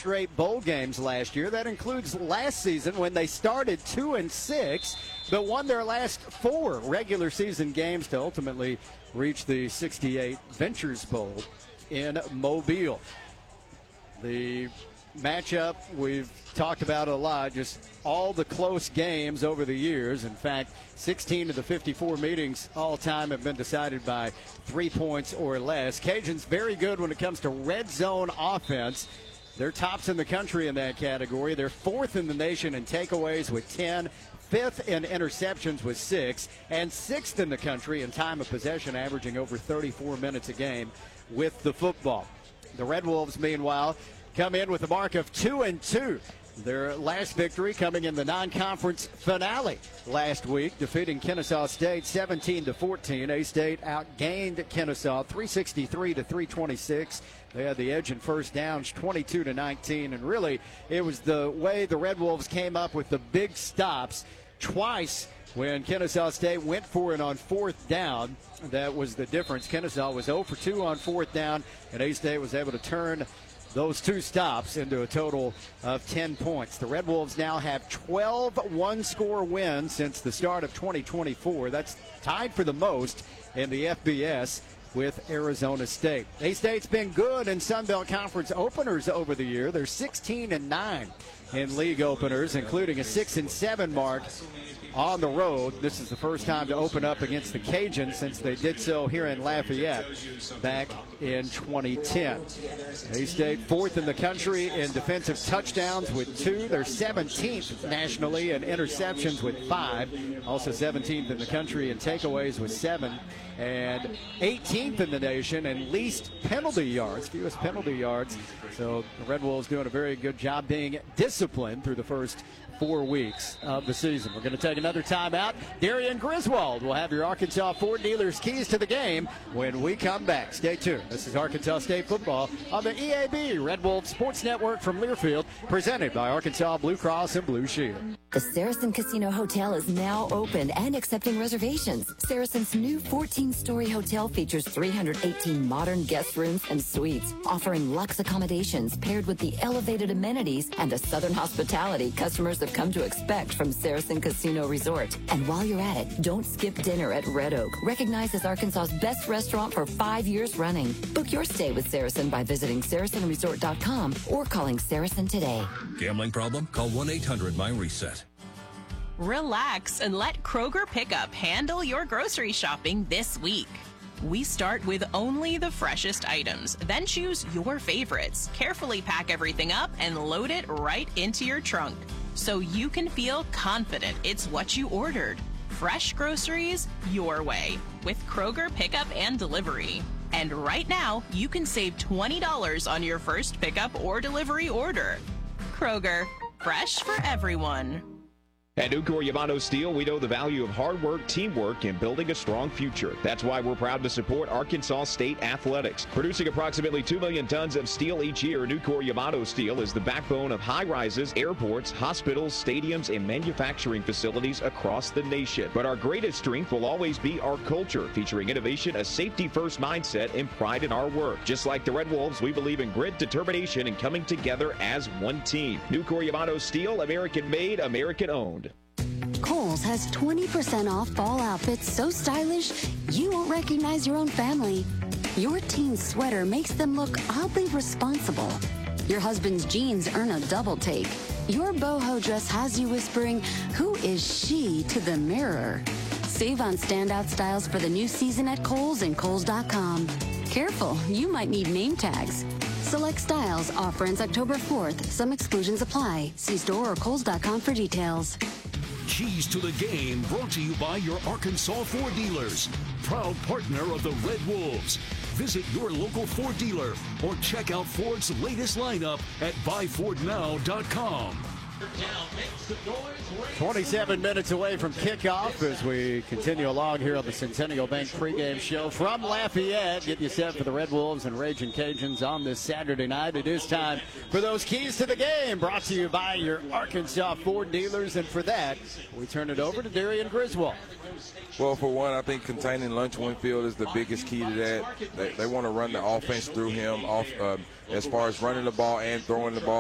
straight bowl games last year. That includes last season when they started 2-6, but won their last 4 regular season games to ultimately reach the 68 Ventures Bowl in Mobile. The matchup we've talked about a lot, just all the close games over the years. In fact, 16 of the 54 meetings all time have been decided by 3 points or less. Cajuns very good when it comes to red zone offense. They're tops in the country in that category. They're 4th in the nation in takeaways with 10, 5th in interceptions with 6, and 6th in the country in time of possession, averaging over 34 minutes a game with the football. The Red Wolves, meanwhile, come in with a mark of 2-2. Their last victory coming in the non-conference finale last week, defeating Kennesaw State 17-14. A-State outgained Kennesaw 363-326. They had the edge in first downs 22-19, and really it was the way the Red Wolves came up with the big stops twice when Kennesaw State went for it on 4th down. That was the difference. Kennesaw was 0 for 2 on 4th down, and A-State was able to turn those 2 stops into a total of 10 points. The Red Wolves now have 12 one-score wins since the start of 2024. That's tied for the most in the FBS with Arizona State. A-State's been good in Sun Belt Conference openers over the year. They're 16-9 in league openers, including a 6-7 mark on the road. This is the first time to open up against the Cajuns since they did so here in Lafayette back in 2010. A-State 4th in the country in defensive touchdowns with 2. They're 17th nationally in interceptions with 5. Also 17th in the country in takeaways with 7. And 18th in the nation in least penalty yards, fewest penalty yards. So the Red Wolves doing a very good job being disciplined through the first 4 weeks of the season. We're going to take another timeout. Darian Griswold will have your Arkansas Ford dealers' keys to the game when we come back. Stay tuned. This is Arkansas State football on the EAB Red Wolf Sports Network from Learfield, presented by Arkansas Blue Cross and Blue Shield. The Saracen Casino Hotel is now open and accepting reservations. Saracen's new 14-story hotel features 318 modern guest rooms and suites, offering luxe accommodations paired with the elevated amenities and the southern hospitality customers have come to expect from Saracen Casino Resort. And while you're at it, don't skip dinner at Red Oak, recognized as Arkansas's best restaurant for 5 years running. Book your stay with Saracen by visiting SaracenResort.com or calling Saracen today. Gambling problem? Call 1-800-MY-RESET. Relax and let Kroger Pickup handle your grocery shopping this week. We start with only the freshest items, then choose your favorites, carefully pack everything up, and load it right into your trunk so you can feel confident it's what you ordered. Fresh groceries your way with Kroger Pickup and Delivery. And right now, you can save $20 on your first pickup or delivery order. Kroger, fresh for everyone. At Nucor Yamato Steel, we know the value of hard work, teamwork, and building a strong future. That's why we're proud to support Arkansas State Athletics. Producing approximately 2 million tons of steel each year, Nucor Yamato Steel is the backbone of high-rises, airports, hospitals, stadiums, and manufacturing facilities across the nation. But our greatest strength will always be our culture, featuring innovation, a safety-first mindset, and pride in our work. Just like the Red Wolves, we believe in grit, determination, and coming together as one team. Nucor Yamato Steel, American-made, American-owned. Kohl's has 20% off fall outfits so stylish you won't recognize your own family. Your teen's sweater makes them look oddly responsible. Your husband's jeans earn a double take. Your boho dress has you whispering, "Who is she?" to the mirror. Save on standout styles for the new season at Kohl's and Kohl's.com. Careful, you might need name tags. Select styles offer ends October 4th. Some exclusions apply. See store or Kohl's.com for details. Keys to the game brought to you by your Arkansas Ford dealers. Proud partner of the Red Wolves. Visit your local Ford dealer or check out Ford's latest lineup at buyfordnow.com. 27 minutes away from kickoff as we continue along here on the Centennial Bank pregame show from Lafayette. Get you set for the Red Wolves and Raging Cajuns on this Saturday night. It is time for those keys to the game, brought to you by your Arkansas Ford dealers. And for that, we turn it over to Darian Griswold. Well, for one, I think containing Lunch Winfield is the biggest key to that. They want to run the offense through him as far as running the ball and throwing the ball.